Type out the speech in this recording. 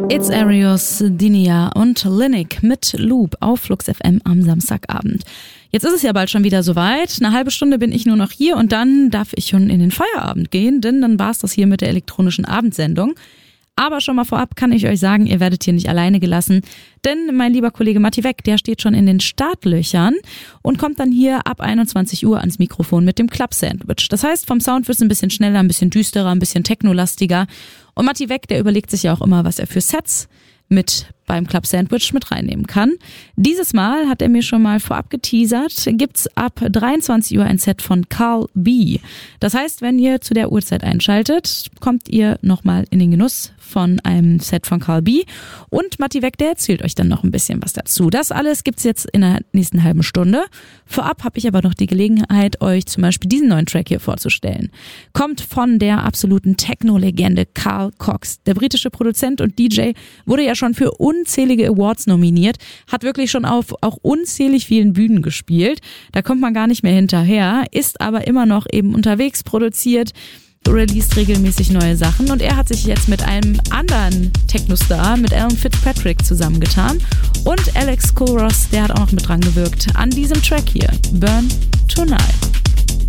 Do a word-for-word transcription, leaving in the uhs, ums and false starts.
It's Arios, Dinia und Linik mit Loop auf Flux F M am Samstagabend. Jetzt ist es ja bald schon wieder soweit. Eine halbe Stunde bin ich nur noch hier und dann darf ich schon in den Feierabend gehen, denn dann war es das hier mit der elektronischen Abendsendung. Aber schon mal vorab kann ich euch sagen, ihr werdet hier nicht alleine gelassen, denn mein lieber Kollege Matti Weck, der steht schon in den Startlöchern und kommt dann hier ab einundzwanzig Uhr ans Mikrofon mit dem Club Sandwich. Das heißt, vom Sound wird es ein bisschen schneller, ein bisschen düsterer, ein bisschen technolastiger. Und Matti Weck, der überlegt sich ja auch immer, was er für Sets mit beim Club Sandwich mit reinnehmen kann. Dieses Mal hat er mir schon mal vorab geteasert, gibt's ab dreiundzwanzig Uhr ein Set von Carl B. Das heißt, wenn ihr zu der Uhrzeit einschaltet, kommt ihr nochmal in den Genuss von einem Set von Carl B. Und Matti Weck, der erzählt euch dann noch ein bisschen was dazu. Das alles gibt's jetzt in der nächsten halben Stunde. Vorab habe ich aber noch die Gelegenheit, euch zum Beispiel diesen neuen Track hier vorzustellen. Kommt von der absoluten Techno-Legende Carl Cox. Der britische Produzent und D J wurde ja schon für unzählige Awards nominiert, hat wirklich schon auf auch unzählig vielen Bühnen gespielt. Da kommt man gar nicht mehr hinterher, ist aber immer noch eben unterwegs, produziert, released regelmäßig neue Sachen und er hat sich jetzt mit einem anderen Techno-Star, mit Alan Fitzpatrick zusammengetan und Alex Kulross, der hat auch noch mit dran gewirkt an diesem Track hier, Burn Tonight.